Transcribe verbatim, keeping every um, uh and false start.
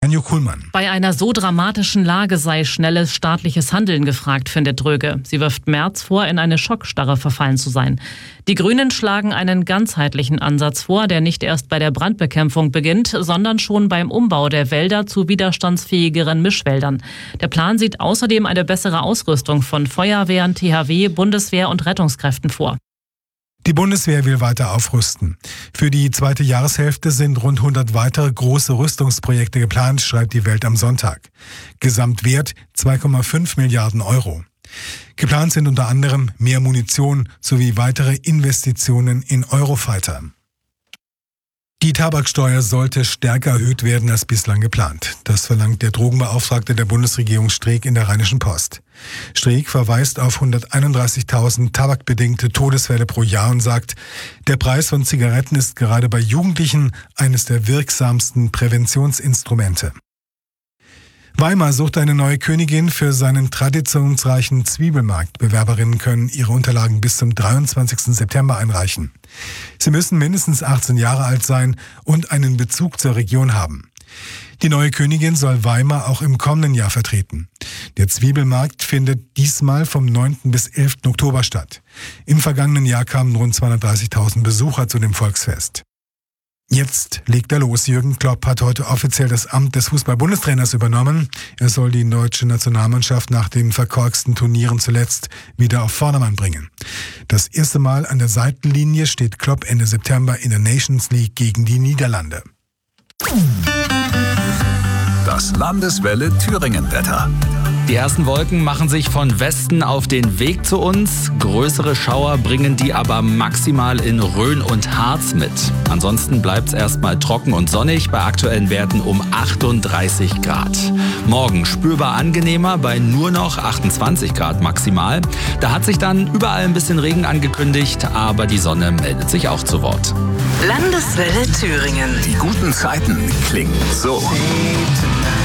Hanjo Kuhlmann. Bei einer so dramatischen Lage sei schnelles staatliches Handeln gefragt, findet Dröge. Sie wirft Merz vor, in eine Schockstarre verfallen zu sein. Die Grünen schlagen einen ganzheitlichen Ansatz vor, der nicht erst bei der Brandbekämpfung beginnt, sondern schon beim Umbau der Wälder zu widerstandsfähigeren Mischwäldern. Der Plan sieht außerdem eine bessere Ausrüstung von Feuerwehren, T H W, Bundeswehr und Rettungskräften vor. Die Bundeswehr will weiter aufrüsten. Für die zweite Jahreshälfte sind rund hundert weitere große Rüstungsprojekte geplant, schreibt die Welt am Sonntag. Gesamtwert zwei Komma fünf Milliarden Euro. Geplant sind unter anderem mehr Munition sowie weitere Investitionen in Eurofighter. Die Tabaksteuer sollte stärker erhöht werden als bislang geplant. Das verlangt der Drogenbeauftragte der Bundesregierung Streeck in der Rheinischen Post. Streeck verweist auf hunderteinunddreißigtausend tabakbedingte Todesfälle pro Jahr und sagt, der Preis von Zigaretten ist gerade bei Jugendlichen eines der wirksamsten Präventionsinstrumente. Weimar sucht eine neue Königin für seinen traditionsreichen Zwiebelmarkt. Bewerberinnen können ihre Unterlagen bis zum dreiundzwanzigsten September einreichen. Sie müssen mindestens achtzehn Jahre alt sein und einen Bezug zur Region haben. Die neue Königin soll Weimar auch im kommenden Jahr vertreten. Der Zwiebelmarkt findet diesmal vom neunten bis elften Oktober statt. Im vergangenen Jahr kamen rund zweihundertdreißigtausend Besucher zu dem Volksfest. Jetzt legt er los. Jürgen Klopp hat heute offiziell das Amt des Fußball-Bundestrainers übernommen. Er soll die deutsche Nationalmannschaft nach den verkorksten Turnieren zuletzt wieder auf Vordermann bringen. Das erste Mal an der Seitenlinie steht Klopp Ende September in der Nations League gegen die Niederlande. Das Landeswelle Thüringen-Wetter. Die ersten Wolken machen sich von Westen auf den Weg zu uns. Größere Schauer bringen die aber maximal in Rhön und Harz mit. Ansonsten bleibt es erstmal trocken und sonnig bei aktuellen Werten um achtunddreißig Grad. Morgen spürbar angenehmer bei nur noch achtundzwanzig Grad maximal. Da hat sich dann überall ein bisschen Regen angekündigt, aber die Sonne meldet sich auch zu Wort. Landeswelle Thüringen. Die guten Zeiten klingen so.